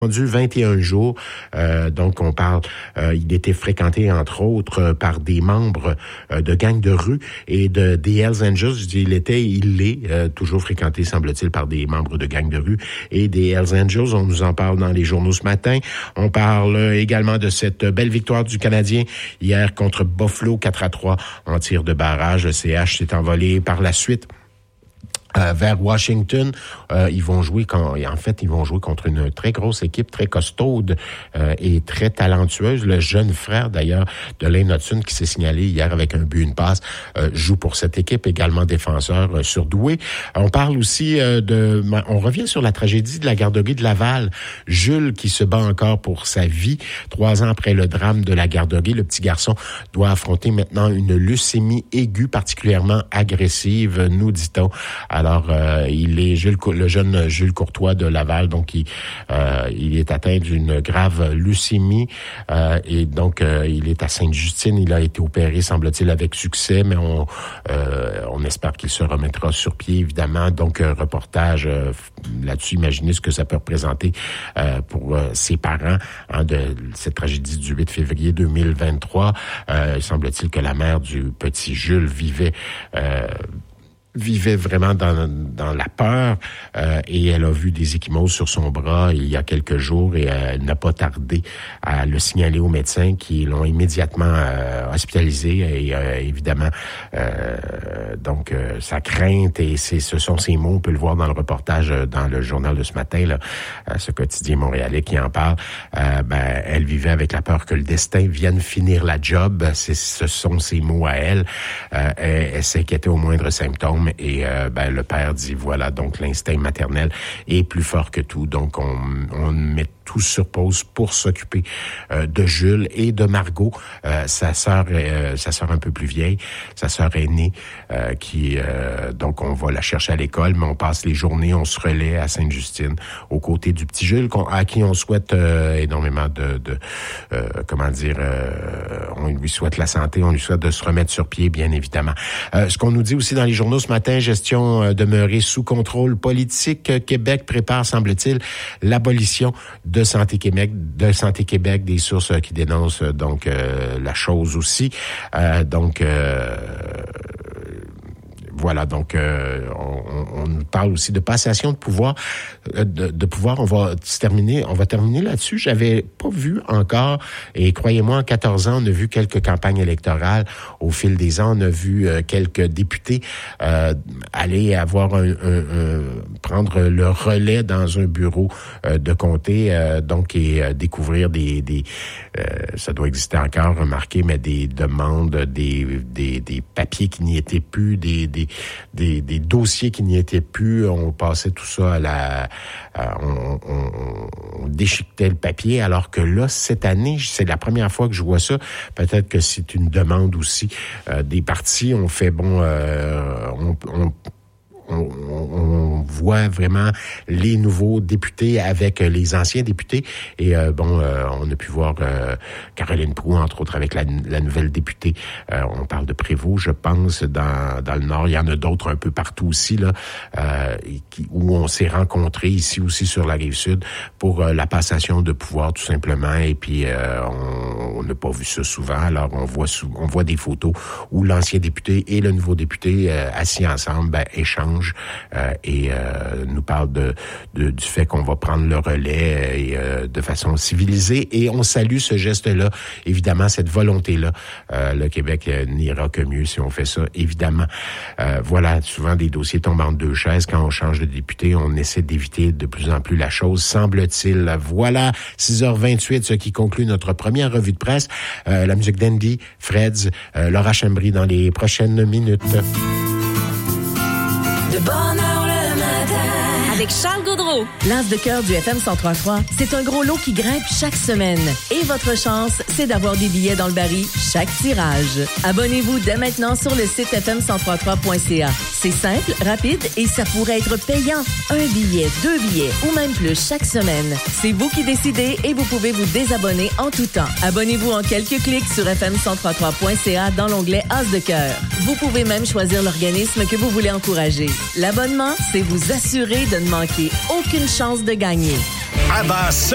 suspendu 21 jours. Donc, on parle, il était fréquenté, entre autres, par des membres de gangs de rue et des Hells Angels. Je dis il l'est, toujours fréquenté, semble-t-il, par des membres de gangs de rue et des Hells Angels. On nous en parle dans les journaux ce matin. On parle également de cette belle victoire du Canadien hier contre Buffalo, 4-3 en tir de barrage. Le CH s'est envolé par la suite vers Washington. Ils vont jouer contre une très grosse équipe, très costaude et très talentueuse. Le jeune frère, d'ailleurs, de Lane Hudson, qui s'est signalé hier avec un but, une passe, joue pour cette équipe, également défenseur surdoué. On parle aussi on revient sur la tragédie de la garderie de Laval. Jules, qui se bat encore pour sa vie. 3 ans après le drame de la garderie, le petit garçon doit affronter maintenant une leucémie aiguë particulièrement agressive, nous dit-on. Alors, il est le jeune Jules Courtois de Laval, donc il est atteint d'une grave leucémie et donc il est à Sainte-Justine. Il a été opéré, semble-t-il, avec succès, mais on espère qu'il se remettra sur pied, évidemment. Donc, reportage là-dessus. Imaginez ce que ça peut représenter pour ses parents de cette tragédie du 8 février 2023. Il semble-t-il que la mère du petit Jules vivait vraiment dans la peur et elle a vu des ecchymoses sur son bras il y a quelques jours et elle n'a pas tardé à le signaler aux médecins qui l'ont immédiatement hospitalisé et évidemment donc sa crainte et ce sont ses mots, on peut le voir dans le reportage dans le journal de ce matin là, ce quotidien montréalais qui en parle. Elle vivait avec la peur que le destin vienne finir la job, ce sont ses mots à elle. Elle s'inquiétait au moindre symptôme. Et le père dit, voilà, donc l'instinct maternel est plus fort que tout. Donc, on met tout sur pause pour s'occuper de Jules et de Margot, sa sœur un peu plus vieille, sa sœur aînée, qui donc on va la chercher à l'école, mais on passe les journées, on se relaie à Sainte-Justine aux côtés du petit Jules, à qui on souhaite énormément on lui souhaite la santé, on lui souhaite de se remettre sur pied, bien évidemment. Ce qu'on nous dit aussi dans les journaux ce matin, gestion demeurée sous contrôle politique. Québec prépare, semble-t-il, l'abolition de Santé Québec, des sources qui dénoncent donc la chose aussi. Voilà, donc on nous parle aussi de passation de pouvoir, On va terminer là-dessus. J'avais pas vu encore, et croyez-moi, en 14 ans, on a vu quelques campagnes électorales. Au fil des ans, on a vu quelques députés aller avoir prendre le relais dans un bureau de comté, et découvrir ça doit exister encore, remarquez, mais des demandes, des papiers qui n'y étaient plus, des dossiers qui n'y étaient plus. On passait tout ça on déchiquetait le papier, alors que là, cette année, c'est la première fois que je vois ça. Peut-être que c'est une demande aussi des partis. On fait on voit vraiment les nouveaux députés avec les anciens députés. Et on a pu voir Caroline Proulx, entre autres, avec la nouvelle députée. On parle de Prévost, je pense, dans le Nord. Il y en a d'autres un peu partout aussi, là, où on s'est rencontrés, ici aussi sur la Rive-Sud, pour la passation de pouvoir, tout simplement. Et puis, on n'a pas vu ça souvent. Alors, on voit des photos où l'ancien député et le nouveau député, assis ensemble, échangent et nous parle du fait qu'on va prendre le relais de façon civilisée, et on salue ce geste-là, évidemment, cette volonté-là. Le Québec n'ira que mieux si on fait ça, évidemment. Voilà, souvent des dossiers tombent entre deux chaises. Quand on change de député, on essaie d'éviter de plus en plus la chose, semble-t-il. Voilà, 6h28, ce qui conclut notre première revue de presse. La musique d'Andy, Freds, Laura Chambry dans les prochaines minutes. De bonne heure le matin. Avec Charles Gaudreau. L'As de cœur du FM 103.3, c'est un gros lot qui grimpe chaque semaine. Et votre chance, c'est d'avoir des billets dans le baril chaque tirage. Abonnez-vous dès maintenant sur le site fm1033.ca. C'est simple, rapide et ça pourrait être payant. 1 billet, 2 billets ou même plus chaque semaine. C'est vous qui décidez et vous pouvez vous désabonner en tout temps. Abonnez-vous en quelques clics sur fm1033.ca dans l'onglet As de cœur. Vous pouvez même choisir l'organisme que vous voulez encourager. L'abonnement, c'est vous assurer de ne manquer aucune chance de gagner. Abbas